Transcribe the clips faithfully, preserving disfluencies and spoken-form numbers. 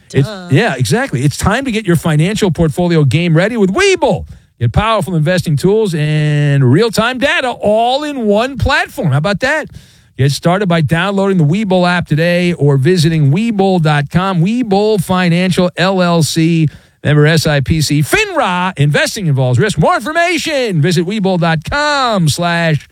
It's, yeah, exactly. It's time to get your financial portfolio game ready with Webull. Get powerful investing tools and real-time data all in one platform. How about that? Get started by downloading the Webull app today or visiting Webull dot com. Webull Financial, L L C, member S I P C. FINRA, investing involves risk. More information, visit Webull dot com slash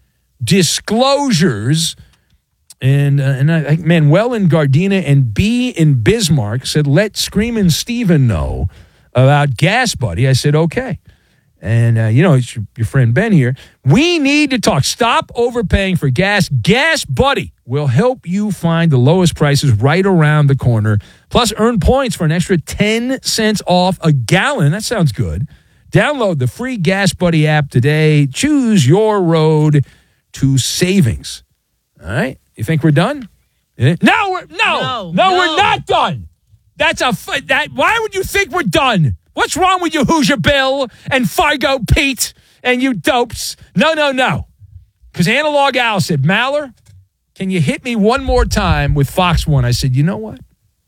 disclosures. And, uh, and I, Manuel in Gardena and B in Bismarck said, let Screamin' Steven know about Gas Buddy. I said, okay. And, uh, you know, it's your, your friend Ben here. We need to talk. Stop overpaying for gas. Gas Buddy will help you find the lowest prices right around the corner. Plus, earn points for an extra ten cents off a gallon. That sounds good. Download the free Gas Buddy app today. Choose your road to savings. All right? You think we're done? No, we're, no, no, no, no, we're not done. That's a that. Why would you think we're done? What's wrong with you, Hoosier Bill and Fargo Pete and you dopes? No, no, no. Because Analog Al said, Maller, can you hit me one more time with Fox One? I said, you know what?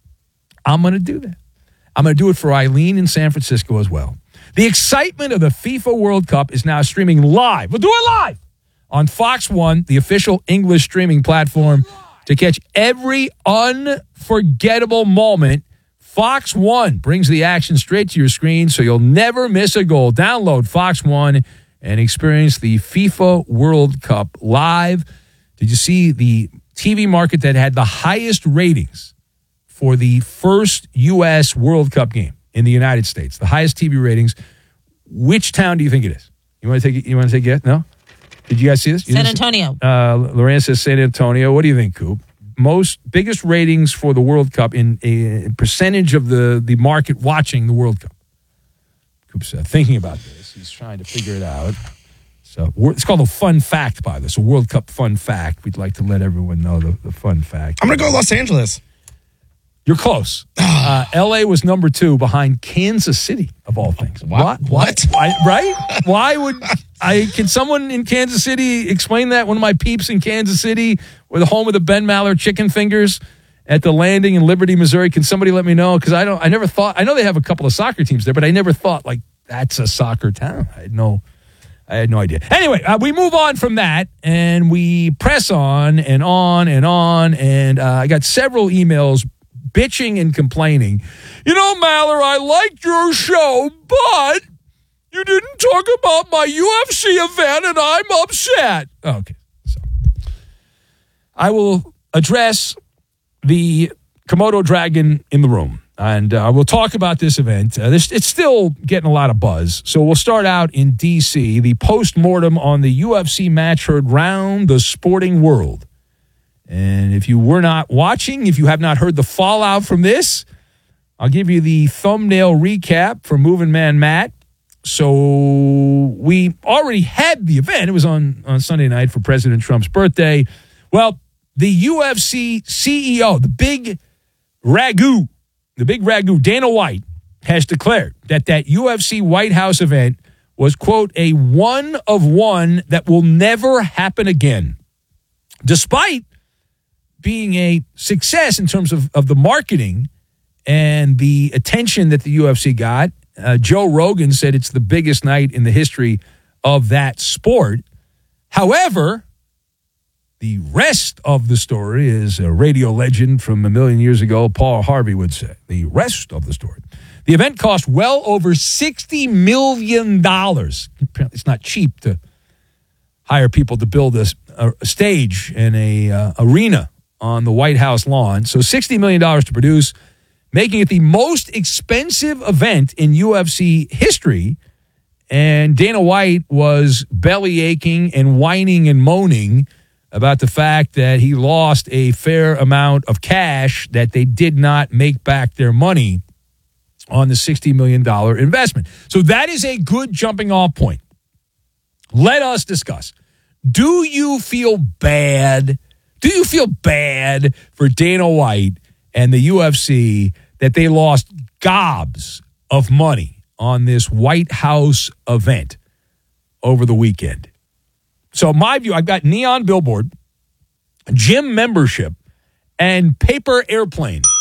I'm going to do that. I'm going to do it for Eileen in San Francisco as well. The excitement of the FIFA World Cup is now streaming live. We'll do it live on Fox One, the official English streaming platform, to catch every unforgettable moment. Fox One brings the action straight to your screen so you'll never miss a goal. Download Fox One and experience the FIFA World Cup live. Did you see the T V market that had the highest ratings for the first U S World Cup game in the United States? The highest T V ratings. Which town do you think it is? You want to take it? You want to take it? No? Did you guys see this? You San Antonio. Uh, Lorraine says San Antonio. What do you think, Coop? Most biggest ratings for the World Cup in a percentage of the, the market watching the World Cup. Coop's uh, thinking about this. He's trying to figure it out. So it's called a fun fact, by this, a World Cup fun fact. We'd like to let everyone know the, the fun fact. I'm going to go Los Angeles. You're close. Uh, L A was number two behind Kansas City, of all things. What? What? I, right? Why would I? Can someone in Kansas City explain that? One of my peeps in Kansas City, or the home of the Ben Maller chicken fingers at the Landing in Liberty, Missouri. Can somebody let me know? Because I don't. I never thought. I know they have a couple of soccer teams there, but I never thought like that's a soccer town. I had no. I had no idea. Anyway, uh, we move on from that, and we press on and on and on. And uh, I got several emails bitching and complaining. You know, Maller, I liked your show, but you didn't talk about my U F C event, and I'm upset. Okay, so I will address the Komodo dragon in the room, and uh, we'll talk about this event. Uh, this, it's still getting a lot of buzz, so we'll start out in D C, the post-mortem on the U F C match heard round the sporting world. And if you were not watching, if you have not heard the fallout from this, I'll give you the thumbnail recap for Moving Man Matt. So we already had the event. It was on, on Sunday night for President Trump's birthday. Well, the U F C C E O, the big ragu, the big ragu, Dana White, has declared that that U F C White House event was, quote, a one of one that will never happen again. Despite being a success in terms of, of the marketing and the attention that the U F C got, uh, Joe Rogan said it's the biggest night in the history of that sport. However, the rest of the story is a radio legend from a million years ago, Paul Harvey would say. The rest of the story. The event cost well over sixty million dollars. Apparently it's not cheap to hire people to build a, a stage and a uh, arena on the White House lawn. So sixty million dollars to produce, making it the most expensive event in U F C history. And Dana White was belly aching and whining and moaning about the fact that he lost a fair amount of cash, that they did not make back their money on the sixty million dollars investment. So that is a good jumping off point. Let us discuss. Do you feel bad? Do you feel bad for Dana White and the U F C that they lost gobs of money on this White House event over the weekend? So my view, I've got neon billboard, gym membership, and paper airplane.